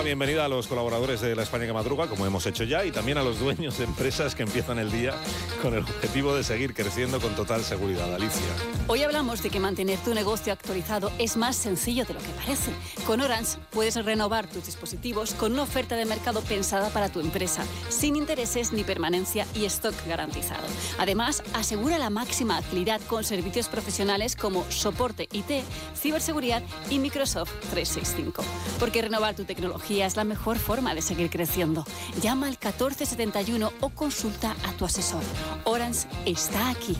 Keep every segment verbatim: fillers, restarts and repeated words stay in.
la bienvenida a los colaboradores de La España que Madruga, como hemos hecho ya, y también a los dueños de empresas que empiezan el día con el objetivo de seguir creciendo con total seguridad. Alicia. Hoy hablamos de que mantener tu negocio actualizado es más sencillo de lo que parece. Con Orange puedes renovar tus dispositivos con una oferta de mercado pensada para tu empresa, sin intereses ni permanencia y stock garantizado. Además, asegura la máxima agilidad con servicios profesionales como soporte I T, ciberseguridad y Microsoft trescientos sesenta y cinco. Porque renovar tu tecnología es la mejor forma de seguir creciendo. Llama al catorce setenta y uno o consulta a tu asesor. Orange está aquí.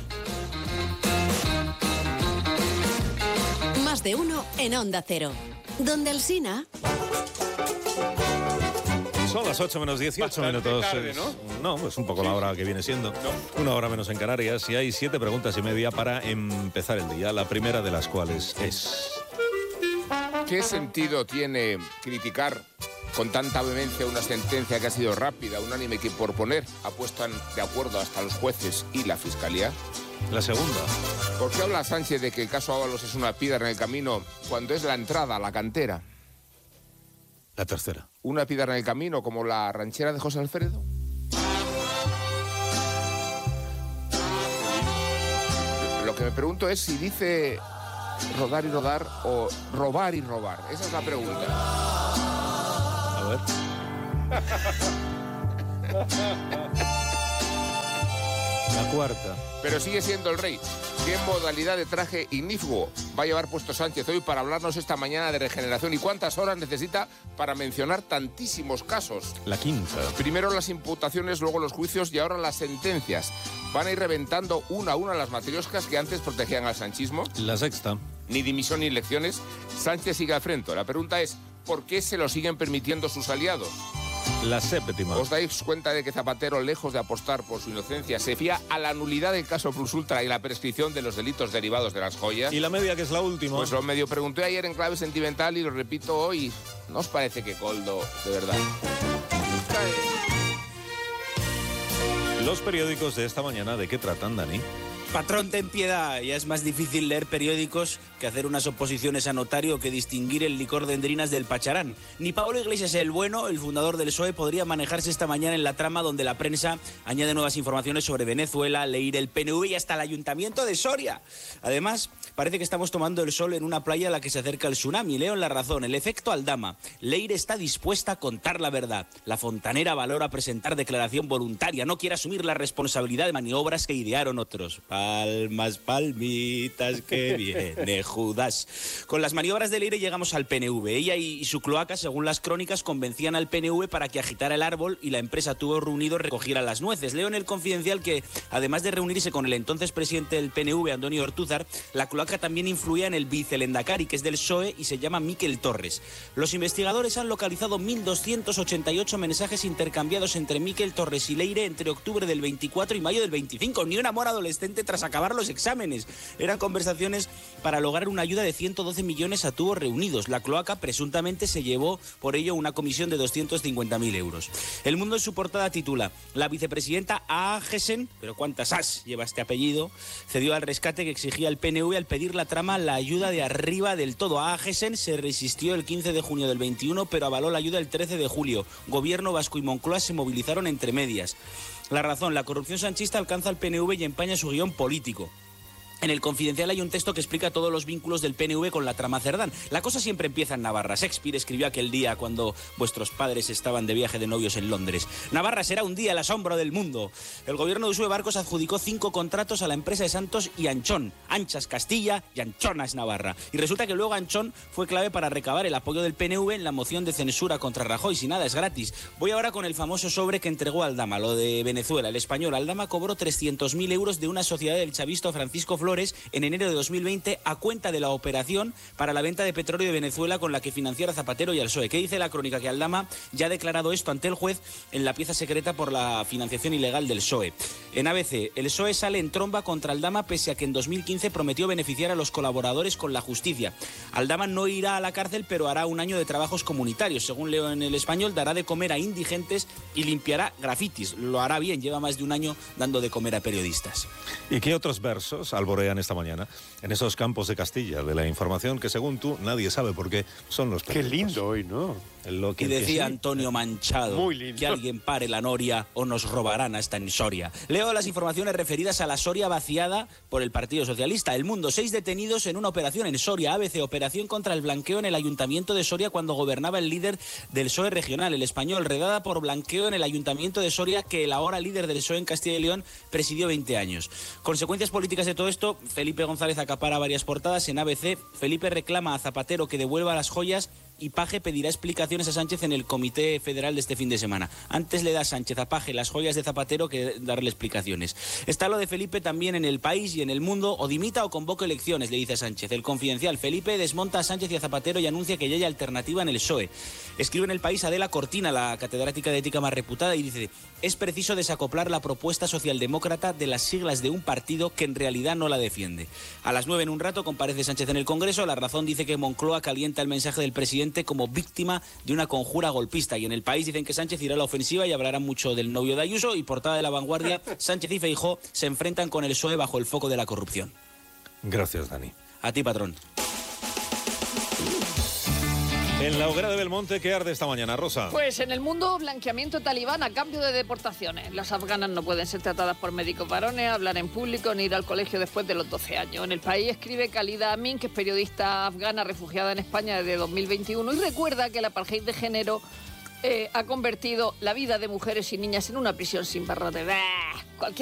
Más de uno en Onda Cero. Donde Alsina. Son las ocho menos dieciocho minutos. Tarde, ¿no? No, pues un poco la hora que viene siendo. No. Una hora menos en Canarias y hay siete preguntas y media para empezar el día. La primera de las cuales es... ¿Qué sentido tiene criticar con tanta vehemencia una sentencia que ha sido rápida, unánime, que por poner ha puesto de acuerdo hasta los jueces y la Fiscalía? La segunda. ¿Por qué habla Sánchez de que el caso Ábalos es una piedra en el camino cuando es la entrada a la cantera? La tercera. ¿Una piedra en el camino como la ranchera de José Alfredo? Lo que me pregunto es si dice rodar y rodar o robar y robar. Esa es la pregunta. A ver. La cuarta. Pero sigue siendo el rey. ¿Qué modalidad de traje ignífugo va a llevar puesto Sánchez hoy para hablarnos esta mañana de regeneración? ¿Y cuántas horas necesita para mencionar tantísimos casos? La quinta. Primero las imputaciones, luego los juicios y ahora las sentencias. ¿Van a ir reventando una a una las matrioscas que antes protegían al sanchismo? La sexta. Ni dimisión ni elecciones. Sánchez sigue al frente. La pregunta es, ¿por qué se lo siguen permitiendo sus aliados? La séptima. ¿Os dais cuenta de que Zapatero, lejos de apostar por su inocencia, se fía a la nulidad del caso Plus Ultra y la prescripción de los delitos derivados de las joyas? Y la media, que es la última. Pues lo medio pregunté ayer en clave sentimental y lo repito hoy. ¿No os parece que Coldo, de verdad? Los periódicos de esta mañana, ¿de qué tratan, Dani? Patrón, ten piedad. Ya es más difícil leer periódicos que hacer unas oposiciones a notario que distinguir el licor de endrinas del pacharán. Ni Pablo Iglesias el Bueno, el fundador del P S O E, podría manejarse esta mañana en la trama donde la prensa añade nuevas informaciones sobre Venezuela, Leire, el P N V y hasta el Ayuntamiento de Soria. Además, parece que estamos tomando el sol en una playa a la que se acerca el tsunami. Leo en La Razón, el efecto Aldama. Leire está dispuesta a contar la verdad. La fontanera valora presentar declaración voluntaria. No quiere asumir la responsabilidad de maniobras que idearon otros. Palmas, palmitas, que viene Judas. Con las maniobras de Leire llegamos al P N V. Ella y su cloaca, según las crónicas, convencían al P N V para que agitara el árbol y la empresa Tubos Reunidos recogiera las nueces. Leo en el Confidencial que, además de reunirse con el entonces presidente del P N V, Antonio Ortúzar, la cloaca también influía en el vicelendakari, que es del P S O E y se llama Miquel Torres. Los investigadores han localizado mil doscientos ochenta y ocho mensajes intercambiados entre Miquel Torres y Leire entre octubre del veinticuatro y mayo del veinticinco. Ni un amor adolescente tras acabar los exámenes. Eran conversaciones para lograr una ayuda de ciento doce millones a Tubos Reunidos. La cloaca presuntamente se llevó por ello una comisión de doscientos cincuenta mil euros. El Mundo en su portada titula: la vicepresidenta Aagesen, pero cuántas as lleva este apellido, cedió al rescate que exigía el P N V al pedir la trama la ayuda de arriba del todo. Aagesen se resistió el quince de junio del veintiuno, pero avaló la ayuda el trece de julio. Gobierno vasco y Moncloa se movilizaron entre medias. La Razón, la corrupción sanchista alcanza al P N V y empaña su guión político. En el Confidencial hay un texto que explica todos los vínculos del P N V con la trama Cerdán. La cosa siempre empieza en Navarra. Shakespeare escribió aquel día cuando vuestros padres estaban de viaje de novios en Londres. Navarra será un día el asombro del mundo. El gobierno de U S O E Barcos adjudicó cinco contratos a la empresa de Santos y Anchón. Anchas Castilla y Anchonas Navarra. Y resulta que luego Anchón fue clave para recabar el apoyo del P N V en la moción de censura contra Rajoy. Si nada es gratis. Voy ahora con el famoso sobre que entregó Aldama, lo de Venezuela. El español Aldama cobró trescientos mil euros de una sociedad del chavisto Francisco Flores en enero de dos mil veinte a cuenta de la operación para la venta de petróleo de Venezuela con la que financiara Zapatero y al P S O E. ¿Qué dice la crónica? Que Aldama ya ha declarado esto ante el juez en la pieza secreta por la financiación ilegal del P S O E. En A B C, el P S O E sale en tromba contra Aldama pese a que en dos mil quince prometió beneficiar a los colaboradores con la justicia. Aldama no irá a la cárcel, pero hará un año de trabajos comunitarios. Según leo en El Español, dará de comer a indigentes y limpiará grafitis. Lo hará bien, lleva más de un año dando de comer a periodistas. ¿Y qué otros versos al rumorean esta mañana en esos campos de Castilla, de la información que según tú nadie sabe por qué son los periódicos. Qué lindo hoy, ¿no? Lo que Y decía sí. Antonio Manchado, Muy lindo. que alguien pare la noria o nos robarán hasta en Soria. Leo las informaciones referidas a la Soria vaciada por el Partido Socialista. El Mundo, seis detenidos en una operación en Soria. A B C, operación contra el blanqueo en el Ayuntamiento de Soria cuando gobernaba el líder del P S O E regional, el Español. Redada por blanqueo en el Ayuntamiento de Soria que el ahora líder del P S O E en Castilla y León presidió veinte años. Consecuencias políticas de todo esto, Felipe González acapara varias portadas. En A B C, Felipe reclama a Zapatero que devuelva las joyas y Paje pedirá explicaciones a Sánchez en el Comité Federal de este fin de semana. Antes le da Sánchez a Paje las joyas de Zapatero que darle explicaciones. Está lo de Felipe también en El País y en El Mundo. O dimita o convoque elecciones, le dice a Sánchez. El Confidencial, Felipe desmonta a Sánchez y a Zapatero y anuncia que ya hay alternativa en el P S O E. Escribe en El País Adela Cortina, la catedrática de ética más reputada, y dice: es preciso desacoplar la propuesta socialdemócrata de las siglas de un partido que en realidad no la defiende. A las nueve en un rato comparece Sánchez en el Congreso. La Razón dice que Moncloa calienta el mensaje del presidente como víctima de una conjura golpista. Y en El País dicen que Sánchez irá a la ofensiva y hablarán mucho del novio de Ayuso. Y portada de La Vanguardia, Sánchez y Feijóo se enfrentan con el P S O E bajo el foco de la corrupción. Gracias, Dani. A ti, patrón. En la hoguera de Belmonte, ¿qué arde esta mañana, Rosa? Pues en El Mundo, blanqueamiento talibán a cambio de deportaciones. Las afganas no pueden ser tratadas por médicos varones, hablar en público ni ir al colegio después de los doce años. En El País escribe Khalida Amin, que es periodista afgana refugiada en España desde dos mil veintiuno, y recuerda que el apartheid de género eh, ha convertido la vida de mujeres y niñas en una prisión sin barrotes. Cualquier